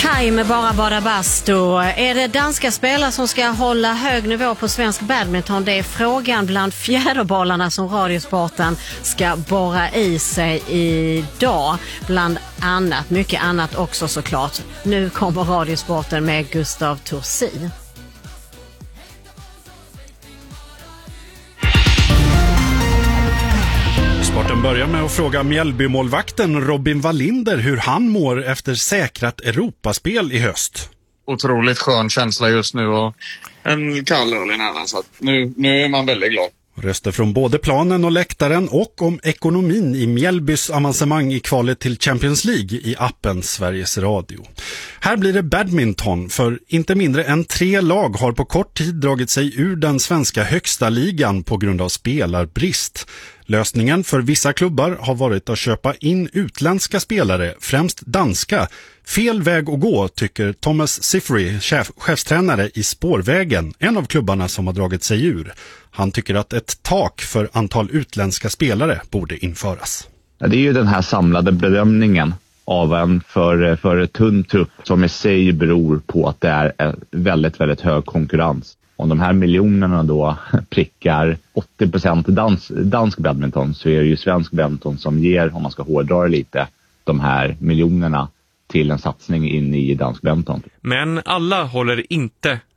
Hej med bara bada bastu. Är det danska spelare som ska hålla hög nivå på svensk badminton? Det är frågan bland fjäderbollarna som Radiosporten ska borra i sig idag. Bland annat, mycket annat också såklart. Nu kommer Radiosporten med Gustav Torsin. Sporten börjar med att fråga Mjällby-målvakten Robin Wallinder hur han mår efter säkrat Europaspel i höst. Otroligt skön känsla just nu och en kall öl i näven, så att nu är man väldigt glad. Röster från både planen och läktaren och om ekonomin i Mjällbys avancemang i kvalet till Champions League i appen Sveriges Radio. Här blir det badminton, för inte mindre än 3 lag har på kort tid dragit sig ur den svenska högsta ligan på grund av spelarbrist. Lösningen för vissa klubbar har varit att köpa in utländska spelare, främst danska. Fel väg att gå, tycker Thomas Sifri, chefstränare i Spårvägen, en av klubbarna som har dragit sig ur. Han tycker att ett tak för antal utländska spelare borde införas. Ja, det är ju den här samlade bedömningen av en för tunn trupp som i sig beror på att det är väldigt, väldigt hög konkurrens. Om de här miljonerna då prickar 80% dansk badminton, så är det ju svensk badminton som ger, om man ska hårdra lite, de här miljonerna till en satsning in i dansk badminton. Men alla håller inte